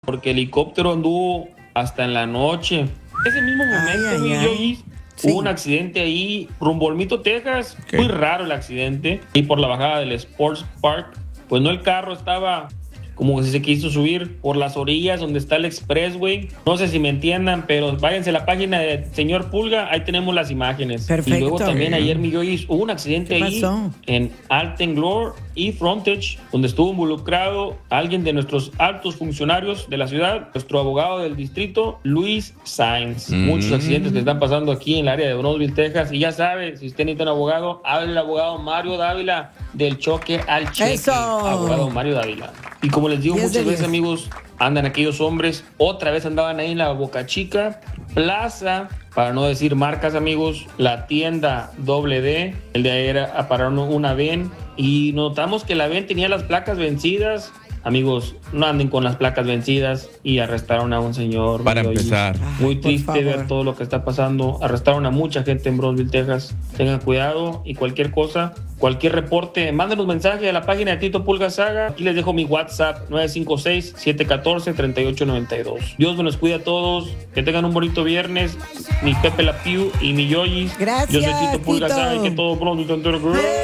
porque el helicóptero anduvo hasta en la noche. Ese mismo momento, hubo un accidente ahí rumbo al Olmito, Texas. Muy raro el accidente. Y por la bajada del Sports Park, pues no, el carro estaba como que se quiso subir por las orillas donde está el expressway. No sé si me entiendan, pero váyanse a la página del señor Pulga, ahí tenemos las imágenes. Perfecto. Y luego también ayer, mi Yoyis, hubo un accidente ahí en Alten Glore y Frontage, donde estuvo involucrado alguien de nuestros altos funcionarios de la ciudad, nuestro abogado del distrito, Luis Sainz. Muchos accidentes que están pasando aquí en el área de Brownsville, Texas. Y ya sabe, si usted necesita un abogado, hable al abogado Mario Dávila del choque al cheque. ¡Eso! Abogado Mario Dávila. Y como les digo muchas veces, amigos, andan aquellos hombres, otra vez andaban ahí en la Boca Chica, Plaza, para no decir marcas, amigos, la tienda D, el de ayer pararon una VEN y notamos que la VEN tenía las placas vencidas. Amigos, no anden con las placas vencidas, y arrestaron a un señor. Para empezar. Muy triste ver todo lo que está pasando. Arrestaron a mucha gente en Brownsville, Texas. Tengan cuidado y cualquier cosa, cualquier reporte, mándenos mensaje a la página de Tito Pulga Saga. Aquí les dejo mi WhatsApp, 956-714-3892. Dios me los cuida a todos. Que tengan un bonito viernes. Mi Pepe La Pew y mi Yoyis. Gracias, yo soy Tito Pulga Saga, y que todo Brownsville entero.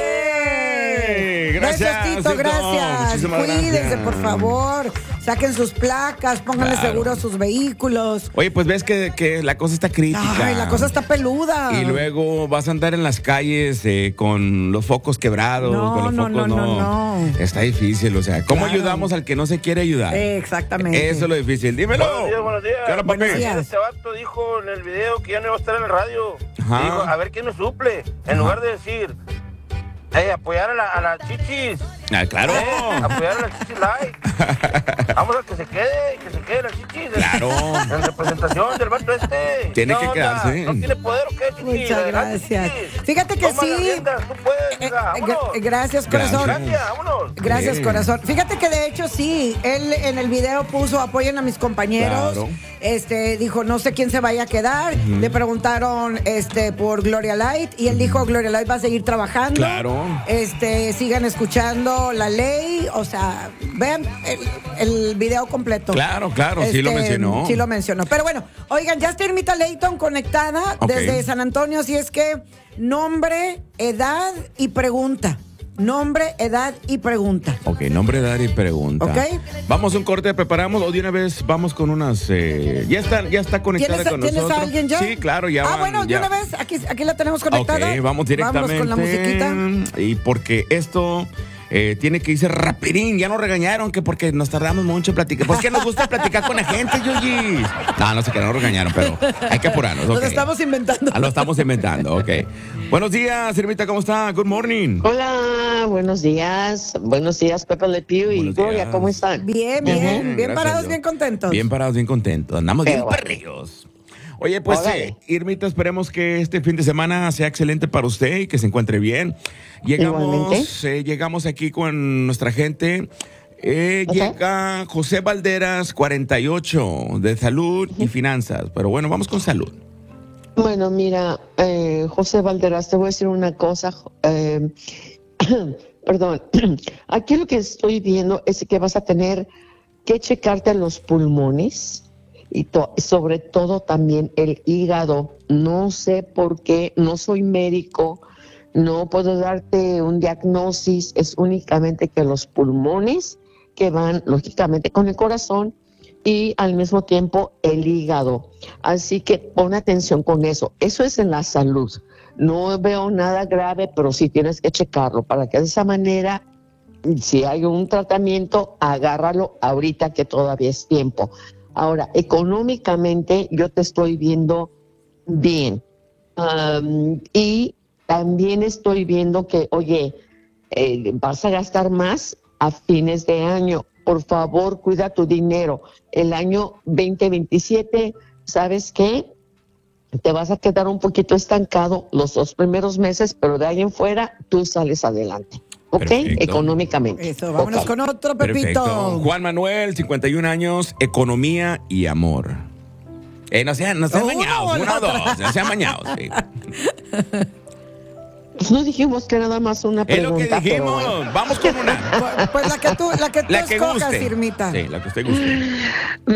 Gracias, Tito, gracias. Cuídense, por favor. Saquen sus placas, pónganle seguro a sus vehículos. Oye, pues ves que la cosa está crítica. Ay, la cosa está peluda. Y luego vas a andar en las calles con los focos quebrados. No. Está difícil, o sea, ¿cómo ayudamos al que no se quiere ayudar? Exactamente. Eso es lo difícil. Dímelo. Buenos días. ¿Qué onda, papi? Este vato dijo en el video que ya no iba a estar en el radio. Ajá. Dijo, a ver quién nos suple. En lugar de decir, apoyar a la chichis. Ah, claro. Apoyar a la chichis light. Vamos a que se quede la chichis. Claro. En representación del vato este. Tiene que quedarse. ¿No tiene poder o qué, chichis? Muchas gracias. Fíjate que Toma sí. las riendas, tú puedes, vámonos. Gracias, corazón. Gracias, vámonos. Gracias, corazón. Fíjate que de hecho sí, él en el video puso apoyen a mis compañeros. Claro. Dijo, no sé quién se vaya a quedar. Le preguntaron por Gloria Light y él dijo, Gloria Light va a seguir trabajando. Claro. Sigan escuchando la ley, o sea, vean el video completo. Claro, sí lo mencionó. Sí lo mencionó. Pero bueno, oigan, ya está Irmita Leighton conectada desde San Antonio, así es que nombre, edad y pregunta. Nombre, edad y pregunta. Ok, nombre, edad y pregunta. Ok. Vamos a un corte, preparamos, o de una vez vamos con unas... ya está conectada con nosotros. ¿Tienes a alguien ya? Sí, claro, ya bueno, de una vez, aquí la tenemos conectada. Ok, vamos directamente. Vamos con la musiquita. Y porque esto... tiene que irse rapidín, ya nos regañaron que porque nos tardamos mucho en platicar. Pues que nos gusta platicar con la gente, Yuyi. No sé, que no nos regañaron, pero hay que apurarnos. Lo estamos inventando. Lo estamos inventando, ok. Buenos días, Irmita, ¿cómo está? Good morning. Hola, buenos días. Buenos días, Pepe Le Pew y Gloria, ¿cómo están? Bien parados, bien contentos. Bien parados, bien contentos. Andamos Qué bien bueno. perrillos. Oye, pues, Órale. Irmita, esperemos que este fin de semana sea excelente para usted y que se encuentre bien. Llegamos aquí con nuestra gente. Llega José Valderas, 48, de salud y finanzas. Pero bueno, vamos con salud. Bueno, mira, José Valderas, te voy a decir una cosa. Perdón. Aquí lo que estoy viendo es que vas a tener que checarte los pulmones y sobre todo también el hígado. No sé por qué, no soy médico, no puedo darte un diagnóstico, es únicamente que los pulmones que van lógicamente con el corazón y al mismo tiempo el hígado. Así que pon atención con eso. Eso es en la salud. No veo nada grave, pero sí tienes que checarlo para que de esa manera, si hay un tratamiento, agárralo ahorita que todavía es tiempo. Ahora, económicamente yo te estoy viendo bien. Y también estoy viendo que, oye, vas a gastar más a fines de año. Por favor, cuida tu dinero. El año 2027, ¿sabes qué? Te vas a quedar un poquito estancado los 2 primeros meses, pero de ahí en fuera tú sales adelante. ¿Ok? Perfecto. Económicamente. Eso, vámonos con otro, Pepito. Perfecto. Juan Manuel, 51 años, economía y amor. No sean mañados, 1 o 2, no sean mañados. Sí. Pues no dijimos que nada más una pregunta. Es lo que dijimos. Pero bueno. Vamos con una. Pues la que tú escojas, guste. Irmita. Sí, la que usted guste.